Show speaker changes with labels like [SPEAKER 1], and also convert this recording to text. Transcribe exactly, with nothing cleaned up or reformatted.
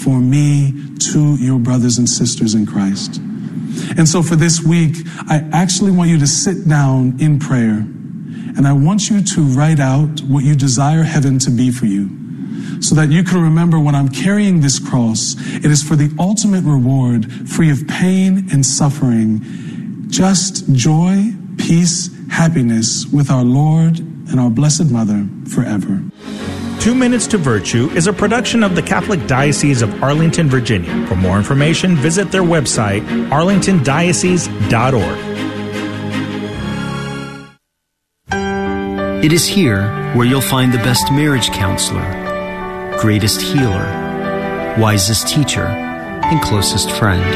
[SPEAKER 1] for me to your brothers and sisters in Christ. And so for this week, I actually want you to sit down in prayer, and I want you to write out what you desire heaven to be for you, so that you can remember, when I'm carrying this cross, it is for the ultimate reward, free of pain and suffering, just joy, peace, happiness with our Lord and our Blessed Mother forever.
[SPEAKER 2] Two Minutes to Virtue is a production of the Catholic Diocese of Arlington, Virginia. For more information, visit their website, arlington diocese dot org.
[SPEAKER 3] It is here where you'll find the best marriage counselor, greatest healer, wisest teacher, and closest friend.